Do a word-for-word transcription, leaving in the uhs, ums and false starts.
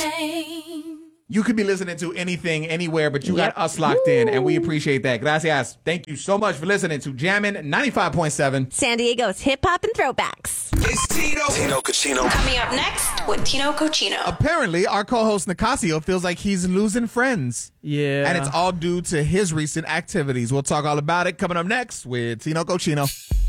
name. You could be listening to anything, anywhere, but you Yep. got us locked Woo. in, and we appreciate that. Gracias. Thank you so much for listening to Jammin' ninety-five point seven. San Diego's hip hop and throwbacks. It's Tino. Tino Cochino. Coming up next with Tino Cochino. Apparently, our co-host Nicasio feels like he's losing friends. Yeah. And it's all due to his recent activities. We'll talk all about it coming up next with Tino Cochino.